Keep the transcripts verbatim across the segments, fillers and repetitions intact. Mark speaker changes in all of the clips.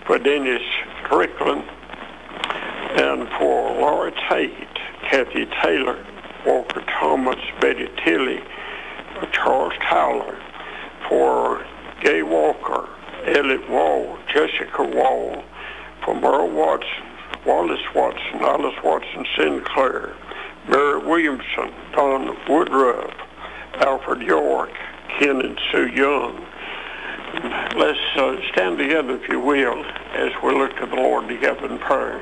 Speaker 1: for Dennis Strickland, and for Laura Tate, Kathy Taylor, Walker Thomas, Betty Tilley, Charles Tyler, for Gay Walker, Elliot Wall, Jessica Wall, for Merle Watson, Wallace Watson, Alice Watson Sinclair, Mary Williamson, Don Woodruff, Alfred York, Ken and Sue Young. Let's uh, stand together, if you will, as we look to the Lord together in prayer.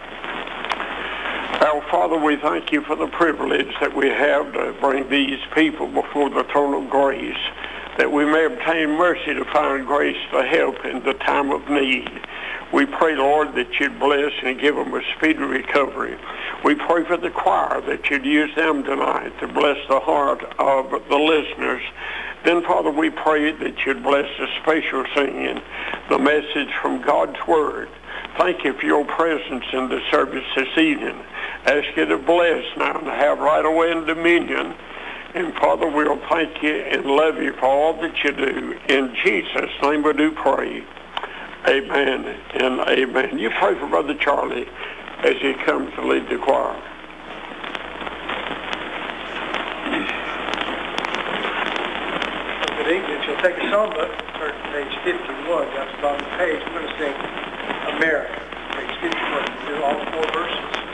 Speaker 1: Our Father, we thank you for the privilege that we have to bring these people before the throne of grace, that we may obtain mercy to find grace to help in the time of need. We pray, Lord, that you'd bless and give them a speedy recovery. We pray for the choir that you'd use them tonight to bless the heart of the listeners. Then, Father, we pray that you'd bless the special singing, the message from God's Word. Thank you for your presence in the service this evening. Ask you to bless now and have right away in dominion. And Father, we'll thank you and love you for all that you do. In Jesus' name we do pray. Amen and amen. You pray for Brother Charlie as he comes to lead the choir.
Speaker 2: Good evening. If you'll take a songbook, turn to page fifty-one, down to the bottom of the page. We're going to sing America, page fifty-one. We'll do all four verses.